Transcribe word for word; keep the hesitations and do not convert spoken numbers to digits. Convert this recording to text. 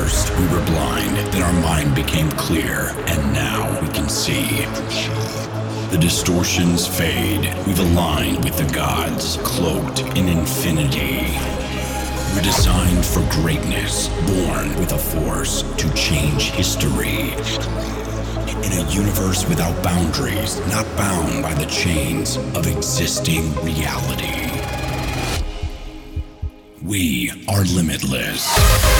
first, we were blind, then our mind became clear, and now we can see. The distortions fade. We've aligned with the gods, cloaked in infinity. We're designed for greatness, born with a force to change history. In a universe without boundaries, not bound by the chains of existing reality. We are limitless.